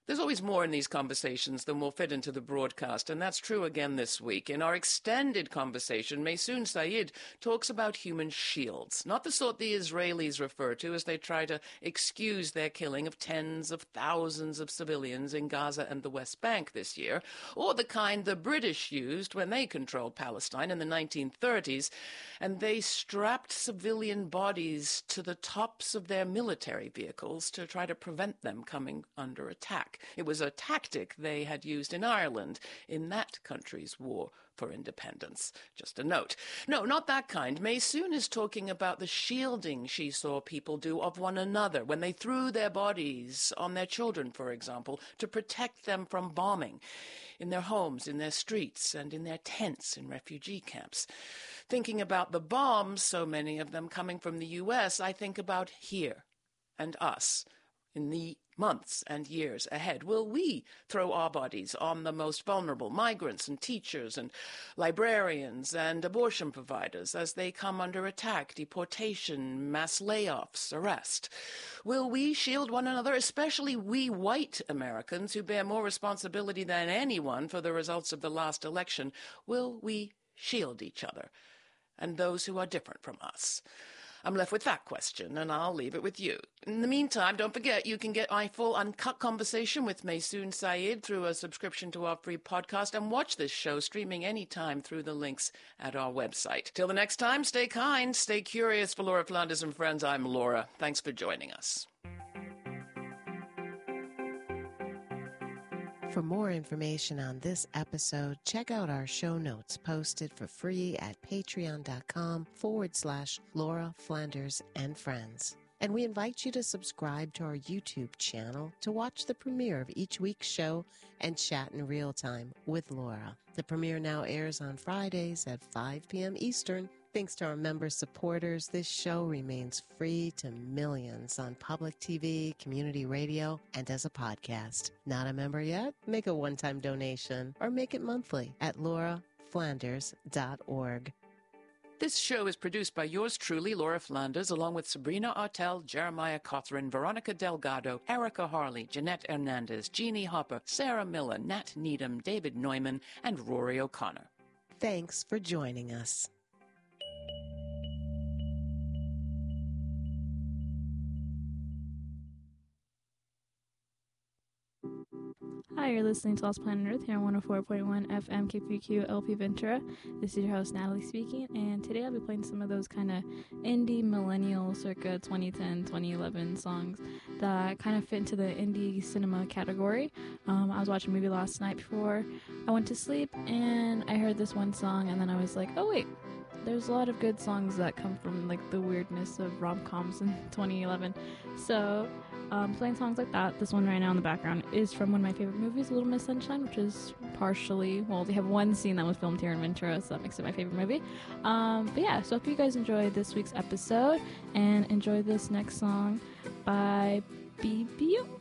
There's always more in these conversations than will fit into the broadcast, and that's true again this week. In our extended conversation, Maysoon Saeed talks about human shields, not the sort the Israelis refer to as they try to excuse their killing of tens of thousands of civilians in Gaza and the West Bank this year, or the kind the British used when they controlled Palestine in the 1930s, and they strapped civilian bodies to the tops of their military vehicles to try to prevent them coming under attack. It was a tactic they had used in Ireland in that country's war for independence. Just a note. No, not that kind. Maysoon is talking about the shielding she saw people do of one another when they threw their bodies on their children, for example, to protect them from bombing in their homes, in their streets, and in their tents in refugee camps. Thinking about the bombs, so many of them coming from the U.S., I think about here and us in the months and years ahead. Will we throw our bodies on the most vulnerable, migrants and teachers and librarians and abortion providers, as they come under attack, deportation, mass layoffs, arrest? Will we shield one another, especially we white Americans who bear more responsibility than anyone for the results of the last election? Will we shield each other and those who are different from us? I'm left with that question, and I'll leave it with you. In the meantime, don't forget you can get my full uncut conversation with Maysoon Saeed through a subscription to our free podcast, and watch this show streaming anytime through the links at our website. Till the next time, stay kind, stay curious. For Laura Flanders and friends, I'm Laura. Thanks for joining us. For more information on this episode, check out our show notes posted for free at patreon.com/Laura Flanders and Friends. And we invite you to subscribe to our YouTube channel to watch the premiere of each week's show and chat in real time with Laura. The premiere now airs on Fridays at 5 p.m. Eastern. Thanks to our member supporters, this show remains free to millions on public TV, community radio, and as a podcast. Not a member yet? Make a one-time donation or make it monthly at lauraflanders.org. This show is produced by yours truly, Laura Flanders, along with Sabrina Artel, Jeremiah Cothran, Veronica Delgado, Erica Harley, Jeanette Hernandez, Jeannie Hopper, Sarah Miller, Nat Needham, David Neumann, and Rory O'Connor. Thanks for joining us. Hi, you're listening to Lost Planet Earth here on 104.1 FM KPQ LP Ventura. This is your host, Natalie, speaking, and today I'll be playing some of those kind of indie millennial circa 2010, 2011 songs that kind of fit into the indie cinema category. I was watching a movie last night before I went to sleep, and I heard this one song, and then I was like, oh wait, there's a lot of good songs that come from like the weirdness of rom-coms in 2011. So playing songs like that. This one right now in the background is from one of my favorite movies, Little Miss Sunshine, which is partially, well, they have one scene that was filmed here in Ventura, so that makes it my favorite movie. But yeah, so I hope you guys enjoyed this week's episode and enjoy this next song by BBU.